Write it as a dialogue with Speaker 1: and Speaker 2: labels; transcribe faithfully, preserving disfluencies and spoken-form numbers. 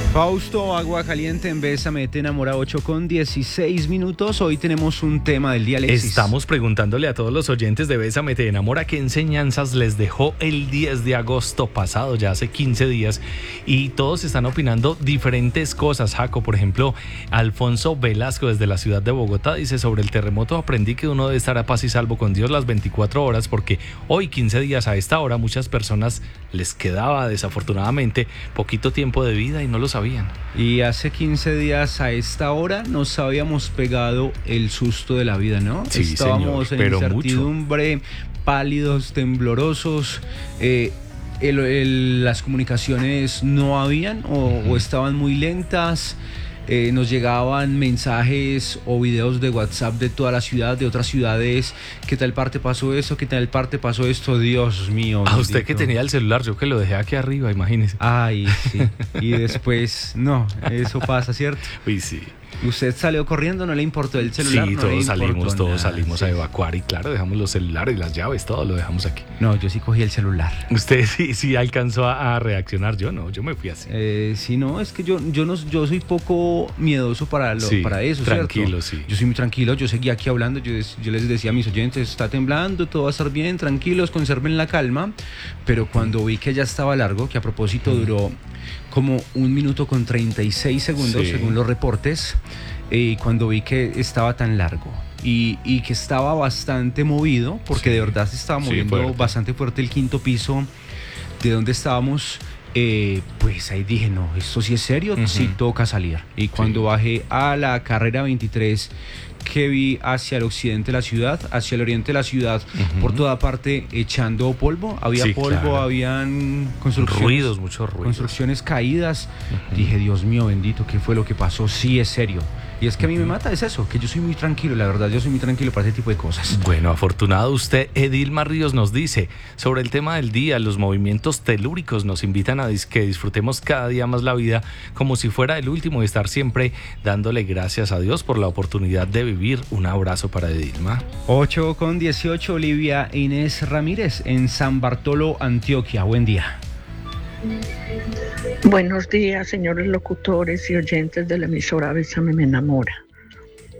Speaker 1: Fausto, agua caliente en Bésame, te enamora, ocho con dieciséis minutos. Hoy tenemos un tema del día, Alexis.
Speaker 2: Estamos preguntándole a todos los oyentes de Bésame, te enamora, qué enseñanzas les dejó el diez de agosto pasado, ya hace quince días. Y todos están opinando diferentes cosas, Jaco. Por ejemplo, Alfonso Velasco desde la ciudad de Bogotá dice: sobre el terremoto aprendí que uno debe estar a paz y salvo con Dios las veinticuatro horas, porque hoy, quince días a esta hora, muchas personas les quedaba desafortunadamente poquito tiempo de vida y no lo sabían.
Speaker 1: Y hace quince días a esta hora nos habíamos pegado el susto de la vida, ¿no?
Speaker 2: Sí,
Speaker 1: Estábamos
Speaker 2: señor,
Speaker 1: en
Speaker 2: pero
Speaker 1: incertidumbre, mucho. Pálidos, temblorosos, eh, el, el, las comunicaciones no habían o, uh-huh. o estaban muy lentas. Eh, nos llegaban mensajes o videos de WhatsApp de toda la ciudad, de otras ciudades. ¿Qué tal parte pasó eso? ¿Qué tal parte pasó esto? Dios mío.
Speaker 2: A usted que tenía el celular, yo que lo dejé aquí arriba, imagínese.
Speaker 1: Ay, sí. Y después, no, eso pasa, ¿cierto?
Speaker 2: Uy, sí.
Speaker 1: Usted salió corriendo, no le importó el celular.
Speaker 2: Sí,
Speaker 1: no
Speaker 2: todos salimos, todos
Speaker 1: nada,
Speaker 2: salimos
Speaker 1: sí.
Speaker 2: a evacuar y claro, dejamos los celulares, las llaves, todo lo dejamos aquí.
Speaker 1: No, yo sí cogí el celular.
Speaker 2: Usted sí, sí alcanzó a, a reaccionar, yo no, yo me fui así.
Speaker 1: Eh, sí, no, es que yo, yo no, yo soy poco miedoso para lo,
Speaker 2: sí,
Speaker 1: para eso,
Speaker 2: tranquilo,
Speaker 1: ¿cierto?
Speaker 2: sí.
Speaker 1: Yo soy muy tranquilo, yo seguía aquí hablando, yo, yo les decía a mis oyentes, está temblando, todo va a estar bien, tranquilos, conserven la calma. Pero cuando vi que ya estaba largo, que a propósito duró como un minuto con treinta y seis segundos, sí. según los reportes. Y eh, cuando vi que estaba tan largo y, y que estaba bastante movido, porque sí, de verdad se estaba moviendo sí, fuerte. bastante fuerte el quinto piso de donde estábamos, eh, pues ahí dije, no, esto sí es serio, uh-huh. sí toca salir. Y cuando sí. bajé a la carrera veintitrés, que vi hacia el occidente de la ciudad, hacia el oriente de la ciudad, uh-huh. por toda parte echando polvo, había sí, polvo, claro. habían construcciones,
Speaker 2: ruidos, muchos ruidos,
Speaker 1: construcciones caídas. Uh-huh. Dije, Dios mío bendito, ¿qué fue lo que pasó? Sí es serio. Y es que a mí me mata, es eso, que yo soy muy tranquilo, la verdad, yo soy muy tranquilo para ese tipo de cosas.
Speaker 2: Bueno, afortunado usted. Edilma Ríos nos dice, sobre el tema del día, los movimientos telúricos nos invitan a que disfrutemos cada día más la vida como si fuera el último y estar siempre dándole gracias a Dios por la oportunidad de vivir. Un abrazo para Edilma.
Speaker 1: ocho con dieciocho, Olivia Inés Ramírez en San Bartolo, Antioquia. Buen día.
Speaker 3: Buenos días, señores locutores y oyentes de la emisora Bésame me enamora.